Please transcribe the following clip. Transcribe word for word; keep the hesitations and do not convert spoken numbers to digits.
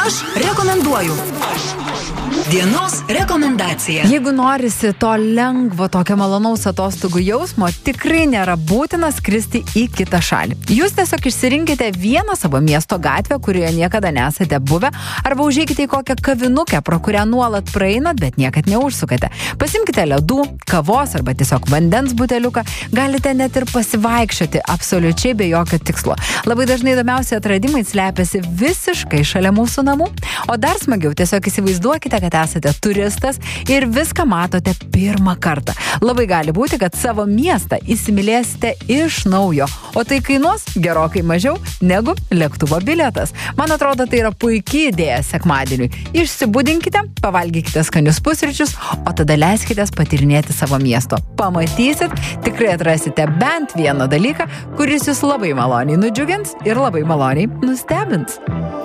Aš rekomenduoju. Dienos rekomendacija. Jeigu norisi to lengvo, tokio malonaus atostogų jausmo, tikrai nėra būtina skristi į kitą šalį. Jūs tiesiog išsirinkite vieną savo miesto gatvę, kurioje niekada nesate buvę, arba užeikite į kokią kavinukę, pro kurią nuolat praeinat, bet niekad neužsukate. Pasimkite ledų, kavos arba tiesiog vandens buteliuką, galite net ir pasivaikščioti absoliučiai be jokio tikslo. Labai dažnai įdomiausi atradimai slepiasi visiškai šalia mūsų namų, o dar smagiau tiesiog įsivaizduokite, kad esate turistas ir viską matote pirmą kartą. Labai gali būti, kad savo miestą įsimylėsite iš naujo, o tai kainuos gerokai mažiau negu lėktuvo bilietas. Man atrodo, tai yra puikiai idėja sekmadieniui. Išsibudinkite, pavalgykite skanius pusryčius, o tada leiskitės patyrinėti savo miesto. Pamatysit, tikrai atrasite bent vieną dalyką, kuris jūs labai maloniai nudžiugins ir labai maloniai nustebins.